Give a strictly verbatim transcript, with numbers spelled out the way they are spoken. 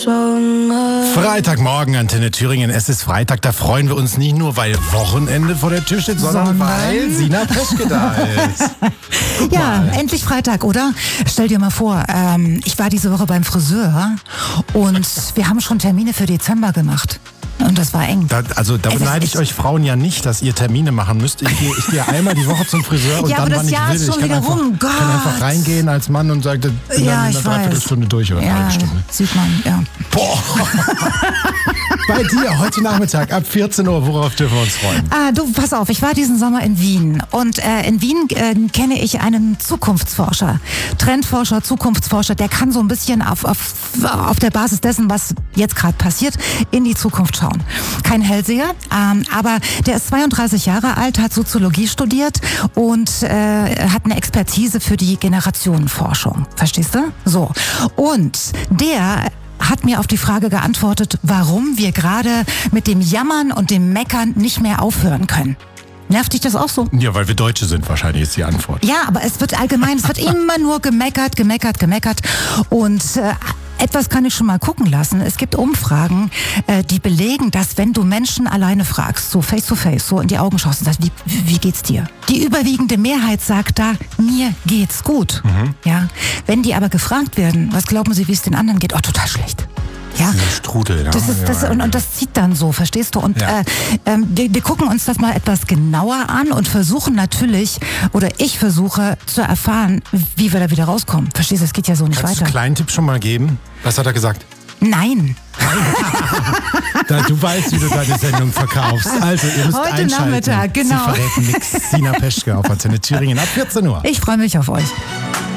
Freitagmorgen, Antenne Thüringen. Es ist Freitag, da freuen wir uns nicht nur, weil Wochenende vor der Tür steht, sondern, sondern weil Sina Peschke da ist. Ja, endlich Freitag, oder? Stell dir mal vor, ähm, ich war diese Woche beim Friseur und wir haben schon Termine für Dezember gemacht. Und das war eng. Da, also da beneide ich euch Frauen ja nicht, dass ihr Termine machen müsst. Ich gehe ich gehe einmal die Woche zum Friseur und ja, dann, aber wann das ich Jahr will. ist schon Ich kann wieder einfach, rum. Gott. kann einfach reingehen als Mann und sage, bin ja, dann in ich einer Dreiviertelstunde durch oder ja, eine halbe Stunde. Sieht man, ja. Boah. Bei dir heute Nachmittag ab vierzehn Uhr, worauf dürfen wir uns freuen? Ah, du, pass auf, ich war diesen Sommer in Wien und äh, in Wien äh, kenne ich einen Zukunftsforscher, Trendforscher, Zukunftsforscher, der kann so ein bisschen auf, auf, auf der Basis dessen, was jetzt gerade passiert, in die Zukunft schauen. Kein Hellseher, ähm, aber der ist zweiunddreißig Jahre alt, hat Soziologie studiert und äh, hat eine Expertise für die Generationenforschung. Verstehst du? So. Und der hat mir auf die Frage geantwortet, warum wir gerade mit dem Jammern und dem Meckern nicht mehr aufhören können. Nervt dich das auch so? Ja, weil wir Deutsche sind wahrscheinlich, ist die Antwort. Ja, aber es wird allgemein, es wird immer nur gemeckert, gemeckert, gemeckert. Und äh, etwas kann ich schon mal gucken lassen. Es gibt Umfragen, äh, die belegen, dass wenn du Menschen alleine fragst, so face to face, so in die Augen schaust und sagst, wie, wie geht's dir? Die überwiegende Mehrheit sagt da, mir geht's gut. Mhm. Ja. Wenn die aber gefragt werden, was glauben sie, wie es den anderen geht? Oh, total schlecht. Ja, Strudel, ja. Das ist, das, und, und das zieht dann so, verstehst du? Und ja. äh, äh, wir, wir gucken uns das mal etwas genauer an und versuchen natürlich, oder ich versuche zu erfahren, wie wir da wieder rauskommen. Verstehst du, es geht ja so nicht Kannst weiter. Kannst du einen kleinen Tipp schon mal geben? Was hat er gesagt? Nein. Da, du weißt, wie du deine Sendung verkaufst. Also, ihr müsst Heute einschalten. Nachmittag, genau. Sie verräten nix. Sina Peschke auf Antenne Thüringen ab vierzehn Uhr. Ich freue mich auf euch.